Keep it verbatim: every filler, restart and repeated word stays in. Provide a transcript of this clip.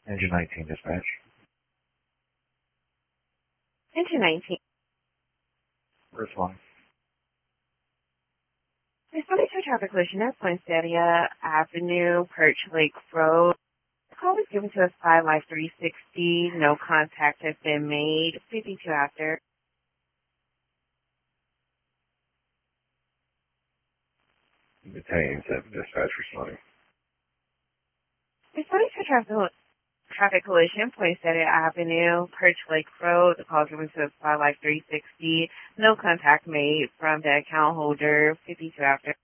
Engine nineteen dispatch. Engine nineteen. Responding. Responding to a traffic collision at Poinsettia Avenue, Perch Lake Road. The call was given to us by Life three sixty. No contact has been made. fifty-two after. Battalion seven dispatch responding. Responding to a traffic, traffic collision, Poinsettia Avenue, Perch Lake Road. The call was given to us by Life three sixty. No contact made from the account holder. fifty-two after.